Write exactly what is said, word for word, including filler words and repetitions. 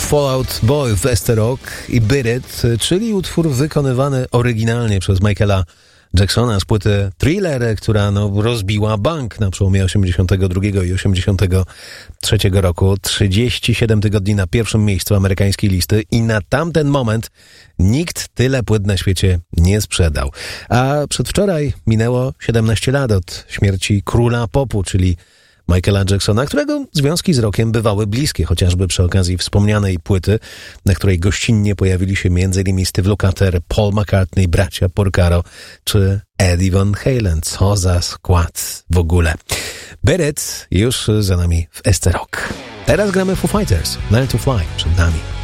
Fallout Boy w Esterok i Beat It, czyli utwór wykonywany oryginalnie przez Michaela Jacksona z płyty Thriller, która no, rozbiła bank na przełomie osiemdziesiątego drugiego i osiemdziesiątego trzeciego roku. trzydzieści siedem tygodni na pierwszym miejscu amerykańskiej listy i na tamten moment nikt tyle płyt na świecie nie sprzedał. A przedwczoraj minęło siedemnaście lat od śmierci króla popu, czyli Michaela Jacksona, którego związki z rockiem bywały bliskie, chociażby przy okazji wspomnianej płyty, na której gościnnie pojawili się m.in. Steve Lukather, Paul McCartney, bracia Porcaro czy Eddie Van Halen. Co za skład w ogóle. Beat It już za nami w Esterok. Teraz gramy Foo Fighters, Learn to Fly przed nami.